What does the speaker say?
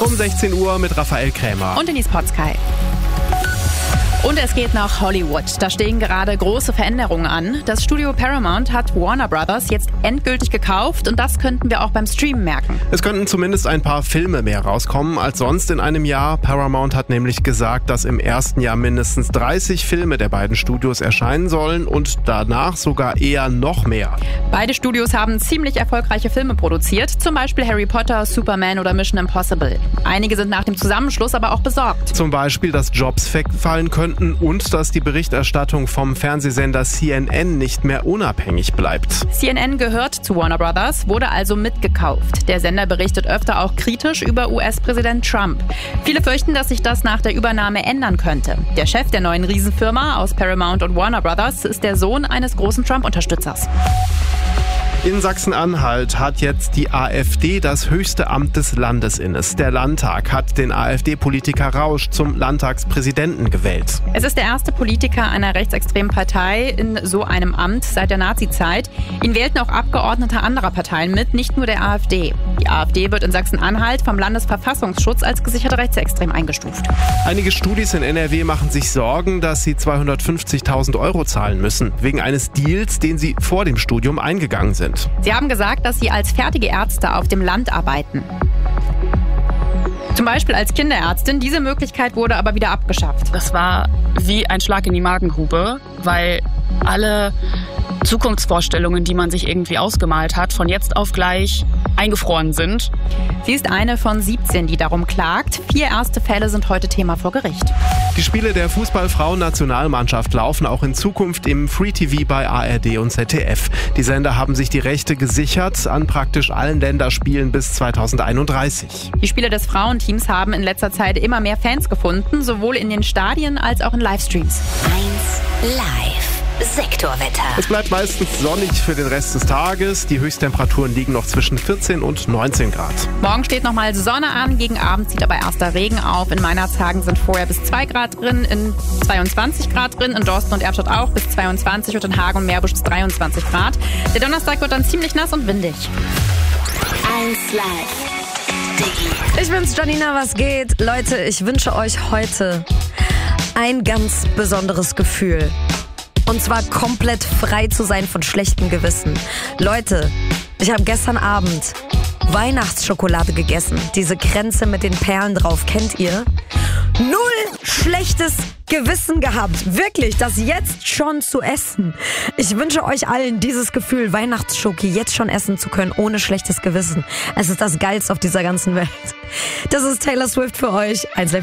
Um 16 Uhr mit Raphael Krämer. Und Denise Potzkei. Und es geht nach Hollywood. Da stehen gerade große Veränderungen an. Das Studio Paramount hat Warner Brothers jetzt endgültig gekauft und das könnten wir auch beim Streamen merken. Es könnten zumindest ein paar Filme mehr rauskommen als sonst in einem Jahr. Paramount hat nämlich gesagt, dass im ersten Jahr mindestens 30 Filme der beiden Studios erscheinen sollen und danach sogar eher noch mehr. Beide Studios haben ziemlich erfolgreiche Filme produziert, zum Beispiel Harry Potter, Superman oder Mission Impossible. Einige sind nach dem Zusammenschluss aber auch besorgt. Zum Beispiel, dass Jobs wegfallen könnten und dass die Berichterstattung vom Fernsehsender CNN nicht mehr unabhängig bleibt. CNN gehört zu Warner Brothers, wurde also mitgekauft. Der Sender berichtet öfter auch kritisch über US-Präsident Trump. Viele fürchten, dass sich das nach der Übernahme ändern könnte. Der Chef der neuen Riesenfirma aus Paramount und Warner Brothers ist der Sohn eines großen Trump-Unterstützers. In Sachsen-Anhalt hat jetzt die AfD das höchste Amt des Landes inne. Der Landtag hat den AfD-Politiker Rausch zum Landtagspräsidenten gewählt. Es ist der erste Politiker einer rechtsextremen Partei in so einem Amt seit der Nazi-Zeit. Ihn wählten auch Abgeordnete anderer Parteien mit, nicht nur der AfD. Die AfD wird in Sachsen-Anhalt vom Landesverfassungsschutz als gesichert rechtsextrem eingestuft. Einige Studis in NRW machen sich Sorgen, dass sie 250.000 € zahlen müssen, wegen eines Deals, den sie vor dem Studium eingegangen sind. Sie haben gesagt, dass sie als fertige Ärzte auf dem Land arbeiten. Zum Beispiel als Kinderärztin. Diese Möglichkeit wurde aber wieder abgeschafft. Das war wie ein Schlag in die Magengrube, weil alle Zukunftsvorstellungen, die man sich irgendwie ausgemalt hat, von jetzt auf gleich eingefroren sind. Sie ist eine von 17, die darum klagt. 4 erste Fälle sind heute Thema vor Gericht. Die Spiele der Fußballfrauen-Nationalmannschaft laufen auch in Zukunft im Free TV bei ARD und ZDF. Die Sender haben sich die Rechte gesichert an praktisch allen Länderspielen bis 2031. Die Spiele des Frauenteams haben in letzter Zeit immer mehr Fans gefunden, sowohl in den Stadien als auch in Livestreams. 1 Live. Sektorwetter. Es bleibt meistens sonnig für den Rest des Tages. Die Höchsttemperaturen liegen noch zwischen 14 und 19 Grad. Morgen steht nochmal Sonne an, gegen Abend zieht aber erster Regen auf. In Meinerzhagen sind vorher bis 2 Grad drin, in 22 Grad drin, in Dorsten und Erftstadt auch bis 22 und in Hagen und Meerbusch bis 23 Grad. Der Donnerstag wird dann ziemlich nass und windig. 1 Live. Ich bin's, Janina, was geht? Leute, ich wünsche euch heute ein ganz besonderes Gefühl. Und zwar komplett frei zu sein von schlechtem Gewissen. Leute, ich habe gestern Abend Weihnachtsschokolade gegessen. Diese Kränze mit den Perlen drauf, kennt ihr? 0 schlechtes Gewissen gehabt. Wirklich, das jetzt schon zu essen. Ich wünsche euch allen dieses Gefühl, Weihnachtsschoki jetzt schon essen zu können, ohne schlechtes Gewissen. Es ist das Geilste auf dieser ganzen Welt. Das ist Taylor Swift für euch. 1 Live.